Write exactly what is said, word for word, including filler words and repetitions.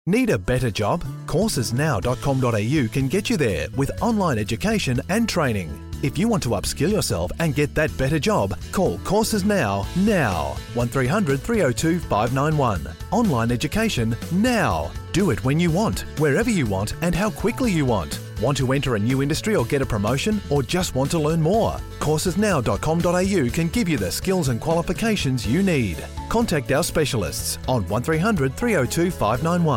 Need a better job? courses now dot com dot a u can get you there with online education and training. If you want to upskill yourself and get that better job, call Courses Now, now. one three hundred three oh two five nine one. Online education now. Do it when you want, wherever you want and how quickly you want. Want to enter a new industry or get a promotion, or just want to learn more? courses now dot com dot a u can give you the skills and qualifications you need. Contact our specialists on one three hundred three oh two five nine one.